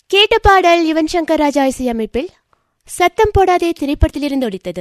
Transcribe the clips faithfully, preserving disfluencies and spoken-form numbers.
கேட்ட பாடல் யுவன் சங்கர் ராஜா இசையமைப்பில் சத்தம் போடாதே திரைப்படத்திலிருந்து ஒலித்தது.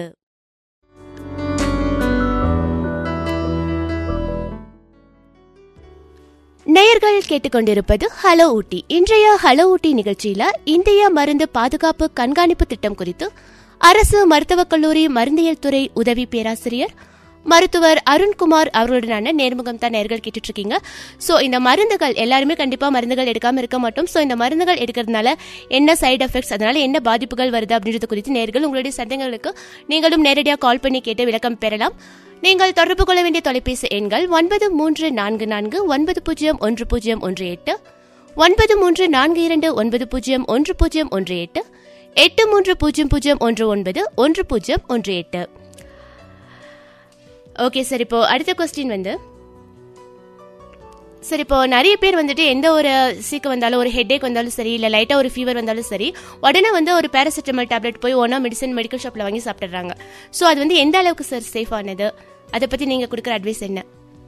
நேயர்கள் கேட்டுக்கொண்டிருப்பது ஹலோ ஊட்டி. இன்றைய ஹலோ ஊட்டி நிகழ்ச்சியில இந்திய மருந்து பாதுகாப்பு கண்காணிப்பு திட்டம் குறித்து அரசு மருத்துவக் கல்லூரி மருந்தியல் துறை உதவி பேராசிரியர் மருத்துவர் அருண்குமார் அவர்களுடனான நேர்முகம் தான் நேர்கள் கேட்டுட்டு இருக்கீங்க. ஸோ இந்த மருந்துகள் எல்லாருமே கண்டிப்பாக மருந்துகள் எடுக்காமல் இருக்க மாட்டோம். ஸோ இந்த மருந்துகள் எடுக்கிறதுனால என்ன சைடு எஃபெக்ட்ஸ், அதனால என்ன பாதிப்புகள் வருது அப்படின்றது குறித்து நேர்கள் உங்களுடைய சந்தேகங்களுக்கு நீங்களும் நேரடியாக கால் பண்ணி கேட்டு விளக்கம் பெறலாம். நீங்கள் தொடர்பு கொள்ள வேண்டிய தொலைபேசி எண்கள் ஒன்பது மூன்று நான்கு நான்கு ஒன்பது பூஜ்ஜியம் ஒன்று பூஜ்ஜியம் ஒன்று எட்டு, ஒன்பது மூன்று நான்கு இரண்டு ஒன்பது பூஜ்ஜியம் ஒன்று பூஜ்ஜியம் ஒன்று எட்டு, எட்டு மூன்று பூஜ்ஜியம் பூஜ்ஜியம் ஒன்று ஒன்பது ஒன்று பூஜ்ஜியம் ஒன்று எட்டு. ஓகே சார், இப்போ அடுத்த கொஸ்டின் வந்து சார், இப்போ நிறைய பேர் வந்துட்டு எந்த ஒரு சீக்கு வந்தாலும், ஒரு ஹெட்டேக் வந்தாலும் சரி, இல்லை லைட்டாக ஒரு ஃபீவர் வந்தாலும் சரி, உடனே வந்து ஒரு பேராசிட்டமால் டேப்லெட் போய் ஒன்றா மெடிசன் மெடிக்கல் ஷாப்பில் வாங்கி சாப்பிட்றாங்க. ஸோ அது வந்து எந்த அளவுக்கு சார் சேஃப் ஆனது, அதை பற்றி நீங்கள் கொடுக்குற அட்வைஸ் என்ன?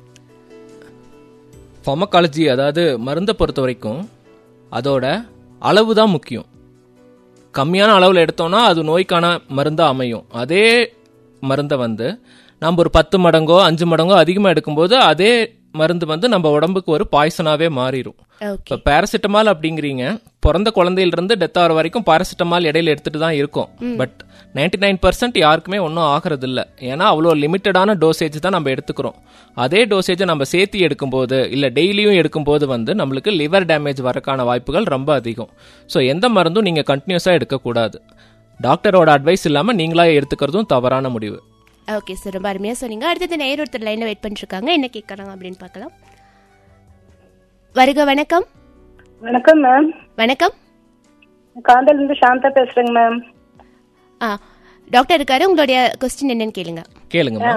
ஃபார்மகாலஜி, அதாவது மருந்தை பொறுத்த வரைக்கும் அதோட அளவு தான் முக்கியம். கம்மியான அளவில் எடுத்தோம்னா அது நோய்க்கான மருந்தாக அமையும். அதே மருந்தை வந்து நம்ம ஒரு பத்து மடங்கோ அஞ்சு மடங்கோ அதிகமாக எடுக்கும்போது அதே மருந்து வந்து நம்ம உடம்புக்கு ஒரு பாய்சனாகவே மாறிடும். இப்போ பேராசிட்டமால் அப்படிங்கிறீங்க, பிறந்த குழந்தையிலிருந்து டெத் ஆகிற வரைக்கும் பேராசிட்டமால் இடையில எடுத்துட்டு தான் இருக்கும். பட் நைன்டி நைன் பர்சன்ட் யாருக்குமே ஒன்றும் ஆகிறது இல்லை. ஏன்னா அவ்வளோ லிமிட்டடான டோசேஜ் தான் நம்ம எடுத்துக்கிறோம். அதே டோசேஜை நம்ம சேர்த்து எடுக்கும்போது இல்லை டெய்லியும் எடுக்கும்போது வந்து நம்மளுக்கு லிவர் டேமேஜ் வரக்கான வாய்ப்புகள் ரொம்ப அதிகம். ஸோ எந்த மருந்தும் நீங்கள் கண்டினியூஸாக எடுக்கக்கூடாது. டாக்டரோட அட்வைஸ் இல்லாமல் நீங்களாக எடுத்துக்கிறதும் தவறான முடிவு. ஓகே சார், ரொம்ப அருமையாக சொன்னீங்க. அடுத்தது நேர் ஒருத்தர் லைனில் வெயிட் பண்ணிருக்காங்க, என்ன கேட்கறாங்க அப்படின்னு பார்க்கலாம். வருக, வணக்கம். வணக்கம் மேம். வணக்கம், காந்தல் இருந்து சாந்தா பேசுறேங்க மேம். ஆ டாக்டர் இருக்காரு, உங்களுடைய கொஸ்டின் என்னன்னு கேளுங்க. கேளுங்க.